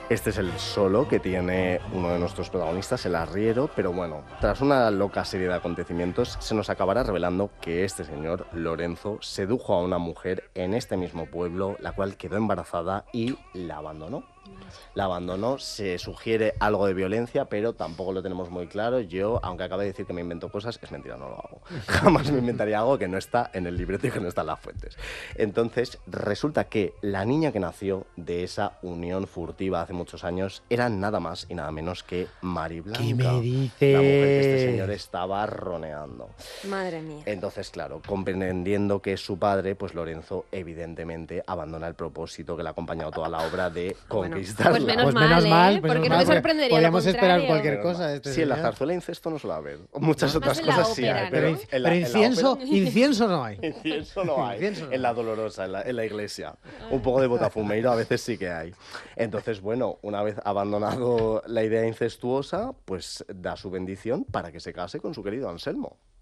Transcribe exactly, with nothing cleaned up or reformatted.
Este es el solo que tiene uno de nuestros protagonistas, el arriero, pero bueno, tras una loca serie de acontecimientos, se nos acabará revelando que este señor, Lorenzo, sedujo a una mujer en este mismo pueblo, la cual quedó embarazada y la abandonó. La abandonó, se sugiere algo de violencia, pero tampoco lo tenemos muy claro. Yo, aunque acabe de decir que me invento cosas, es mentira, no lo hago. Jamás me inventaría algo que no está en el libreto y que no está en las fuentes. Entonces, resulta que la niña que nació de esa unión furtiva hace muchos años era nada más y nada menos que Mari Blanca. ¿Qué me dices? La mujer que este señor estaba roneando. Madre mía. Entonces, claro, comprendiendo que es su padre, pues Lorenzo evidentemente abandona el propósito que le ha acompañado toda la obra de conquistarla. Pues menos Pues mal, menos ¿eh? mal, menos Porque no mal, me porque sorprendería lo podíamos esperar contrario. cualquier Menos cosa mal. de este Sí, en la señor. zarzuela incesto no suele haber. Muchas Más otras en la cosas sí ópera, hay, ¿no? pero, Pero, en la, pero en la incienso, ópera- incienso no hay. Incienso no hay. Incienso no En la hay. dolorosa, en la, en la iglesia. Un poco de botafumeiro a veces sí que hay. Entonces, bueno, una vez abandonado la idea incestuosa, pues da su bendición para que se case con su querido Anselmo.